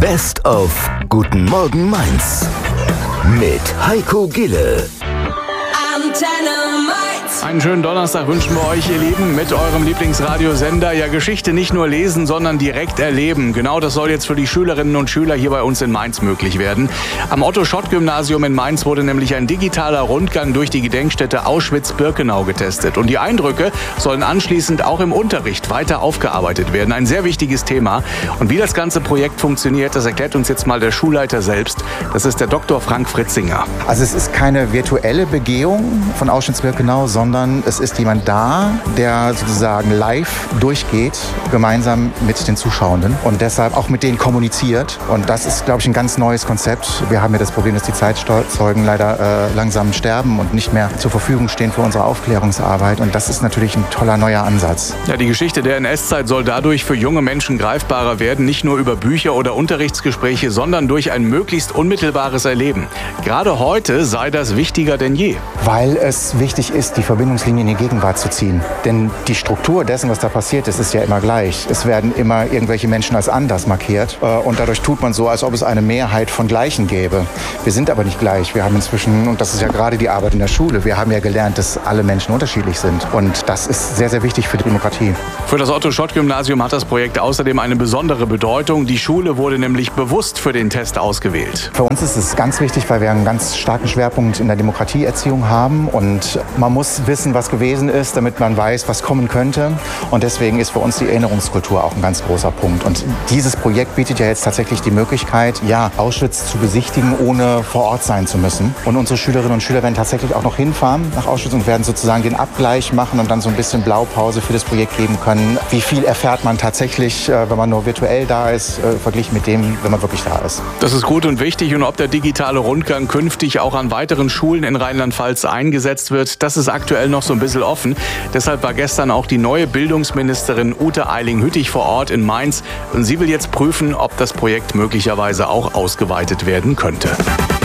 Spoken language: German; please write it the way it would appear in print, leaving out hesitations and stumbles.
Best of Guten Morgen Mainz mit Heiko Gille. Einen schönen Donnerstag wünschen wir euch, ihr Lieben, mit eurem Lieblingsradiosender. Ja, Geschichte nicht nur lesen, sondern direkt erleben. Genau das soll jetzt für die Schülerinnen und Schüler hier bei uns in Mainz möglich werden. Am Otto-Schott-Gymnasium in Mainz wurde nämlich ein digitaler Rundgang durch die Gedenkstätte Auschwitz-Birkenau getestet. Und die Eindrücke sollen anschließend auch im Unterricht weiter aufgearbeitet werden. Ein sehr wichtiges Thema. Und wie das ganze Projekt funktioniert, das erklärt uns jetzt mal der Schulleiter selbst. Das ist der Dr. Frank Fritzinger. Also es ist keine virtuelle Begehung von Auschwitz-Birkenau, sondern es ist jemand da, der sozusagen live durchgeht, gemeinsam mit den Zuschauenden und deshalb auch mit denen kommuniziert. Und das ist, glaube ich, ein ganz neues Konzept. Wir haben ja das Problem, dass die Zeitzeugen leider langsam sterben und nicht mehr zur Verfügung stehen für unsere Aufklärungsarbeit. Und das ist natürlich ein toller neuer Ansatz. Ja, die Geschichte der NS-Zeit soll dadurch für junge Menschen greifbarer werden, nicht nur über Bücher oder Unterrichtsgespräche, sondern durch ein möglichst unmittelbares Erleben. Gerade heute sei das wichtiger denn je. Weil es wichtig ist, die Verbindungslinie in die Gegenwart zu ziehen. Denn die Struktur dessen, was da passiert ist ja immer gleich. Es werden immer irgendwelche Menschen als anders markiert und dadurch tut man so, als ob es eine Mehrheit von Gleichen gäbe. Wir sind aber nicht gleich. Wir haben inzwischen, und das ist ja gerade die Arbeit in der Schule, wir haben ja gelernt, dass alle Menschen unterschiedlich sind. Und das ist sehr, sehr wichtig für die Demokratie. Für das Otto-Schott-Gymnasium hat das Projekt außerdem eine besondere Bedeutung. Die Schule wurde nämlich bewusst für den Test ausgewählt. Für uns ist es ganz wichtig, weil wir einen ganz starken Schwerpunkt in der Demokratieerziehung haben und man muss wissen, was gewesen ist, damit man weiß, was kommen könnte. Und deswegen ist für uns die Erinnerungskultur auch ein ganz großer Punkt. Und dieses Projekt bietet ja jetzt tatsächlich die Möglichkeit, Auschwitz zu besichtigen, ohne vor Ort sein zu müssen. Und unsere Schülerinnen und Schüler werden tatsächlich auch noch hinfahren nach Auschwitz und werden sozusagen den Abgleich machen und dann so ein bisschen Blaupause für das Projekt geben können. Wie viel erfährt man tatsächlich, wenn man nur virtuell da ist, verglichen mit dem, wenn man wirklich da ist. Das ist gut und wichtig. Und ob der digitale Rundgang künftig auch an weiteren Schulen in Rheinland-Pfalz eingesetzt wird, das ist aktuell noch so ein bisschen offen. Deshalb war gestern auch die neue Bildungsministerin Ute Eiling-Hüttich vor Ort in Mainz. Und sie will jetzt prüfen, ob das Projekt möglicherweise auch ausgeweitet werden könnte.